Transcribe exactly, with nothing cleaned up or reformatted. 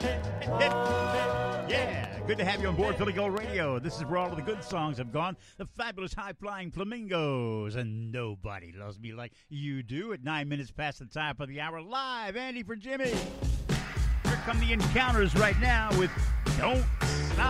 Yeah, good to have you on board Philly Gold Radio. This is where all of the good songs have gone. The fabulous high-flying flamingos. And nobody loves me like you do. At nine minutes past the top of the hour, live, Andy for Jimmy. Here come the Encounters right now with Don't Stop.